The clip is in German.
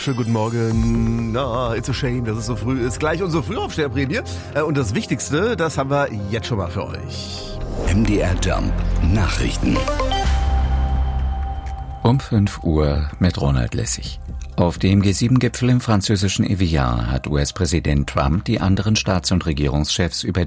Schönen guten Morgen. Na, it's a shame, dass es so früh ist. Gleich unsere Frühaufsteherprämie. Und das Wichtigste, das haben wir jetzt schon mal für euch. MDR Jump Nachrichten. Um 5 Uhr mit Ronald Lessig. Auf dem G7-Gipfel im französischen Evian hat US-Präsident Trump die anderen Staats- und Regierungschefs über